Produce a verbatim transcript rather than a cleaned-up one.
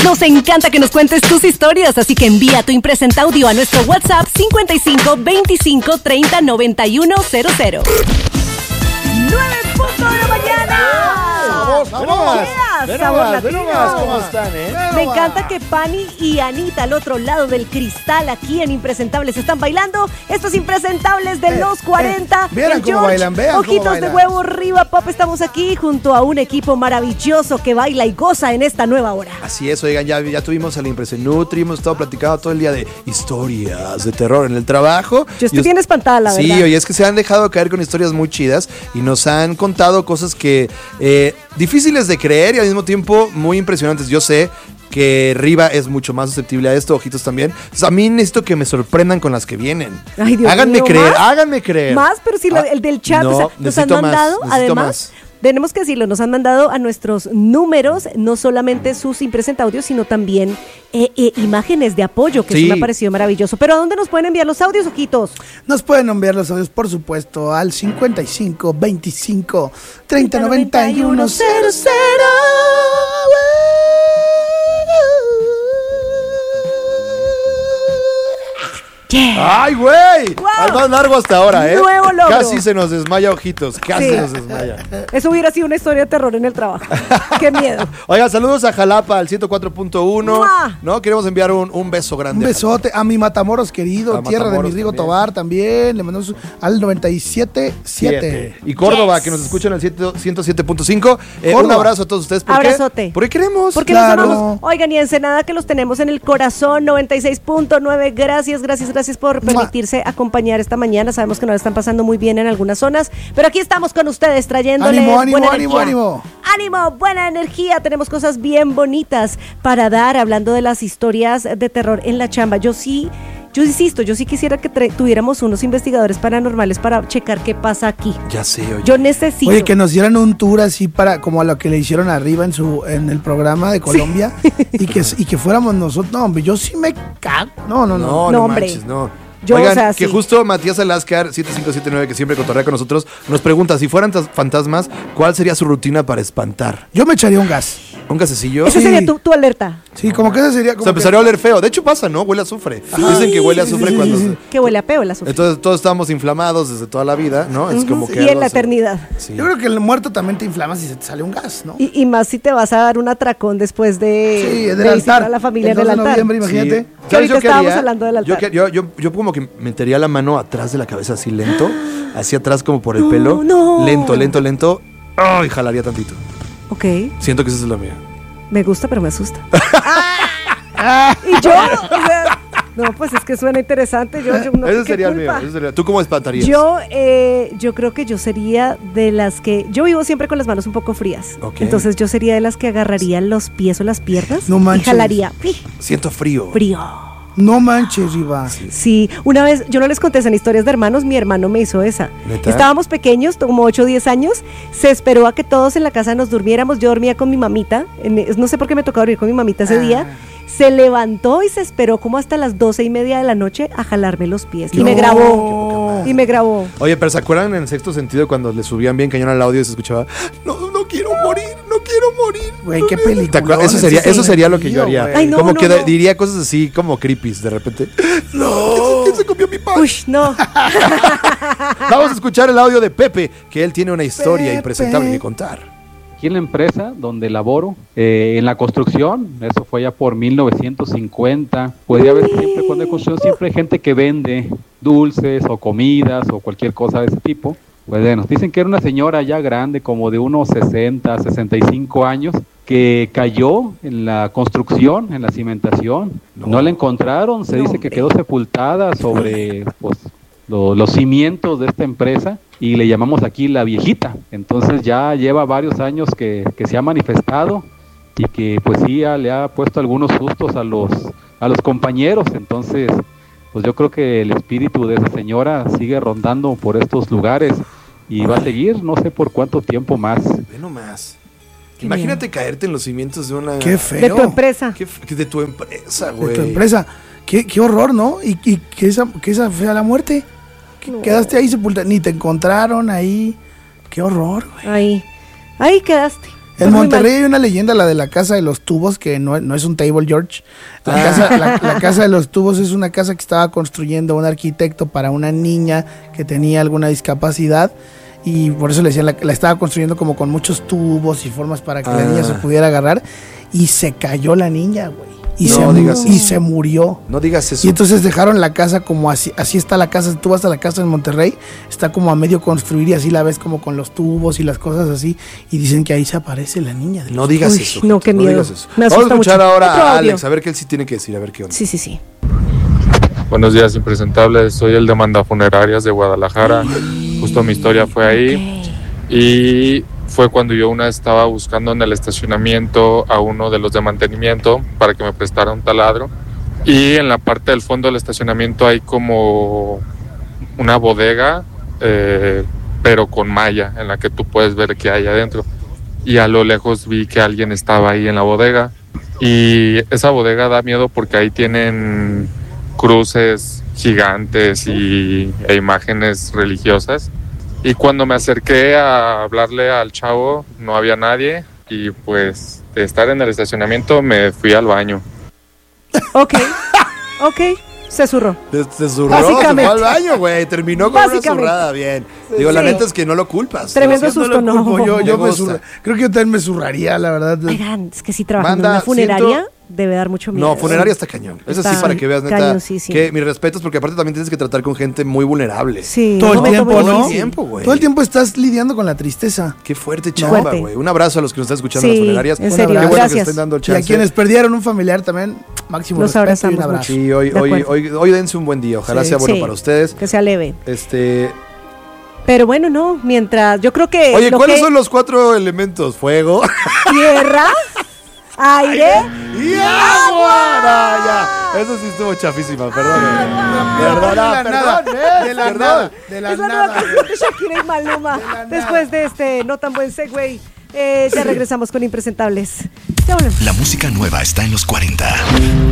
Nos encanta que nos cuentes tus historias, así que envía tu impresenta audio a nuestro WhatsApp cincuenta y cinco veinticinco treinta noventa y uno cero cero. nueve punto de la mañana. Vamos, vamos. Ven nomás, ven nomás, ¿cómo están, eh? Me encanta que Pani y Anita al otro lado del cristal aquí en Impresentables están bailando estos impresentables de Eh, los cuarenta. eh, vieran El cómo George, bailan, vean cómo Ojitos bailan. de huevo, Riva Pop, estamos aquí junto a un equipo maravilloso que baila y goza en esta nueva hora. Así es, oigan, ya, ya tuvimos a la Impresión Nutri, hemos estado platicando todo el día de historias de terror en el trabajo. Yo estoy Y os- bien espantada, la Sí, verdad. oye, es que se han dejado caer con historias muy chidas y nos han contado cosas que eh, difíciles de creer y al mismo tiempo muy impresionantes. Yo sé que Riva es mucho más susceptible a esto, Ojitos también. Entonces, a mí necesito que me sorprendan con las que vienen. Ay, Dios háganme mío, creer, ¿más? háganme creer. Más, pero si la- Ah, el del chat, no, o sea, nos han necesito más, mandado, necesito además, más. tenemos que decirlo, nos han mandado a nuestros números, no solamente sus impresenta audios, sino también eh, eh, imágenes de apoyo, que Sí. eso me ha parecido maravilloso. Pero ¿a dónde nos pueden enviar los audios, Ojitos? Nos pueden enviar los audios, por supuesto, al cincuenta y cinco veinticinco treinta noventa y uno cero cero. Yeah. ¡Ay, güey! Wow. Al más largo hasta ahora, ¿eh? Nuevo logro. Casi se nos desmaya, Ojitos. Casi Sí. se nos desmaya. Eso hubiera sido una historia de terror en el trabajo. Qué miedo. Oigan, saludos a Jalapa, al ciento cuatro punto uno. ¡Mua! ¿No? Queremos enviar un, un beso Un grande. besote a mi Matamoros querido, A tierra Matamoros de mi Rigo también. Tobar también. Le mandamos al noventa y siete siete. Y Córdoba, Yes. que nos escuchan al ciento siete punto cinco. Eh, un Córdoba. abrazo a todos ustedes. ¿Por Abrazote. qué? Porque queremos. Porque Claro. los amamos. Oigan, y Ensenada, que los tenemos en el corazón, noventa y seis punto nueve. Gracias, gracias, gracias por ¡Mua! permitirse acompañar esta mañana. Sabemos que nos están pasando muy bien en algunas zonas, pero aquí estamos con ustedes trayéndoles Ánimo, ánimo, buena ánimo, energía. ánimo. Ánimo, buena energía. Tenemos cosas bien bonitas para dar, hablando de las historias de terror en la chamba. Yo sí, yo insisto, yo sí quisiera que tra- tuviéramos unos investigadores paranormales para checar qué pasa aquí. Ya sé, oye. Yo necesito. Oye, que nos dieran un tour así para, como a lo que le hicieron arriba en su, en el programa de Colombia, y que, y que fuéramos nosotros. No, hombre, yo sí me cago. No, no, no. No, no, No, hombre. manches, no. Yo, Oigan, o sea, que sí. justo Matías Alascar, siete cinco siete nueve, que siempre cotorrea con nosotros, nos pregunta, si fueran tas- fantasmas, ¿cuál sería su rutina para espantar? Yo me echaría un gas. ¿Un gasecillo? Esa Sí. sería tu, tu alerta. Sí, como que ese sería O como sea, que- empezaría a oler feo. De hecho pasa, ¿no? Huele a azufre. Dicen que huele a sí, azufre sí, cuando... sí, se- sí. Que huele a peo el azufre. Entonces todos estamos inflamados desde toda la vida, ¿no? Es como que... Y en algo la así. eternidad. Sí. Yo creo que el muerto también te inflamas y se te sale un gas, ¿no? Y, y más si te vas a dar un atracón después de, Sí, del de visitar altar. a la familia El en el dos de altar. noviembre, imagínate. Sí. Que ahorita yo qué estábamos haría? hablando del altar. Yo, que- yo, yo, yo como que metería la mano atrás de la cabeza así lento, hacia atrás como por el No, pelo. no. Lento, lento, lento. ¡Ay! Jalaría tantito. Ok, Siento que esa es la mía. me gusta, pero me asusta. Y yo, o sea, no, pues es que suena interesante. Yo, yo no, ese ¿qué sería el mío. culpa? ese sería- ¿Tú cómo espantarías? Yo, eh, yo creo que yo sería de las que... Yo vivo siempre con las manos un poco frías. Ok. Entonces yo sería de las que agarraría los pies o las piernas No y manches. jalaría. ¡Pi! Siento frío. Frío. No manches, Riva. Sí, una vez, yo no les conté en historias de hermanos, mi hermano me hizo esa. ¿Neta? Estábamos pequeños, como ocho o diez años, se esperó a que todos en la casa nos durmiéramos, yo dormía con mi mamita, en- no sé por qué me tocó dormir con mi mamita ese Ah. día, se levantó y se esperó como hasta las doce y media de la noche a jalarme los pies. Y No. me grabó, y me grabó. Oye, pero ¿se acuerdan en sexto sentido cuando le subían bien cañón al audio y se escuchaba no, no quiero morir, no quiero morir? Güey, qué ¿Te película. acuerdas? Eso sería, eso sería lo que yo haría. Ay, no, como no, que no. de- diría cosas así como creepies de repente. No, ¿quién se comió mi pan? Uy, no. Vamos a escuchar el audio de Pepe, que él tiene una historia Pepe. impresentable que contar. Aquí en la empresa donde laboro, eh, en la construcción, eso fue ya por mil novecientos cincuenta, podría haber siempre, cuando hay construcción, siempre hay gente que vende dulces o comidas o cualquier cosa de ese tipo. Pues bueno, dicen que era una señora ya grande, como de unos sesenta, sesenta y cinco años, que cayó en la construcción, en la cimentación. No. No, la encontraron, se No, dice hombre. que quedó sepultada sobre pues, lo- los cimientos de esta empresa y le llamamos aquí la viejita. Entonces ya lleva varios años que, que se ha manifestado y que pues sí ya le ha puesto algunos sustos a los, a los compañeros. Entonces pues yo creo que el espíritu de esa señora sigue rondando por estos lugares y va a seguir no sé por cuánto tiempo más. Ve nomás. Imagínate caerte en los cimientos de una... Qué feo. De tu empresa. Qué f- de tu empresa, De güey. tu empresa. Qué, qué horror, ¿no? Y, y que, esa, que esa fea la muerte. Que No. quedaste ahí sepultada. Ni te encontraron ahí. Qué horror, güey. Ahí, ahí quedaste. En Monterrey hay una leyenda, la de la casa de los tubos, que no, no es un table, George. La, ah. casa, la, la casa de los tubos es una casa que estaba construyendo un arquitecto para una niña que tenía alguna discapacidad. Y por eso le decían, la, la estaba construyendo como con muchos tubos y formas para que ah. la niña se pudiera agarrar. Y se cayó la niña, güey. Y, no, se, y se murió. No digas eso. Y entonces dejaron la casa como así. Así está la casa. Tú vas a la casa en Monterrey, está como a medio construir y así la ves como con los tubos y las cosas así. Y dicen que ahí se aparece la niña. No digas Uy, eso. No, qué no miedo. Digas eso. Me Vamos a escuchar mucho. ahora Otro a audio. Alex, a ver qué él sí tiene que decir, a ver qué onda. Sí, sí, sí. Buenos días, impresentables. Soy el de Manda Funerarias de Guadalajara. Justo mi historia fue ahí. Okay. Y fue cuando yo una vez estaba buscando en el estacionamiento a uno de los de mantenimiento para que me prestara un taladro. Y en la parte del fondo del estacionamiento hay como una bodega, eh, pero con malla, en la que tú puedes ver qué hay adentro. Y a lo lejos vi que alguien estaba ahí en la bodega. Y esa bodega da miedo porque ahí tienen cruces gigantes y, e imágenes religiosas. Y cuando me acerqué a hablarle al chavo, no había nadie. Y pues de estar en el estacionamiento me fui al baño. Ok, ok, se zurró. Se, se zurró, se fue al baño, güey. Terminó con una zurrada, bien. Digo, sí. La neta es que no lo culpas. Tremendo susto, no. no. Yo, yo me zurra, creo que yo también me zurraría, la verdad. Oigan, es que si trabajando en una funeraria... Siento... debe dar mucho miedo. No, funeraria está cañón. Eso sí, para que veas, neta, cañosísimo. Que mis respetos, porque aparte también tienes que tratar con gente muy vulnerable. Sí. Todo el tiempo, ¿no? Todo el tiempo, güey. Todo el tiempo estás lidiando con la tristeza. Qué fuerte chamba, güey. Un abrazo a los que nos están escuchando sí, en las funerarias. En serio, Qué bueno gracias. que estén dando el chance. Y a quienes perdieron un familiar también, máximo los respeto y un abrazo. Sí, hoy, hoy, hoy, hoy dense un buen día. Ojalá sí. sea bueno sí, para ustedes. Que sea leve. Este... Pero bueno, no, mientras, yo creo que... Oye, lo ¿cuáles que... son los cuatro elementos? Fuego. Tierra. Aire y agua. No, ya. Eso sí estuvo chafísima, perdón. Perdón, perdón. De la nada. De la es la nada. nueva canción de Shakira y Maluma. Después de este no tan buen segue, eh, ya regresamos con Impresentables. Ya volvemos. La música nueva está en los cuarenta.